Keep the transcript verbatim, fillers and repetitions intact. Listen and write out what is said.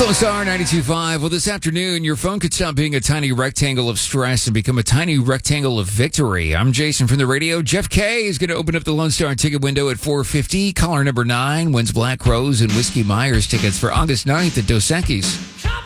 Lone Star ninety-two point five. Well, this afternoon, your phone could stop being a tiny rectangle of stress and become a tiny rectangle of victory. I'm Jason from the radio. Jeff K is going to open up the Lone Star ticket window at four fifty. Caller number nine wins Black Rose and Whiskey Myers tickets for August ninth at Dos Equis.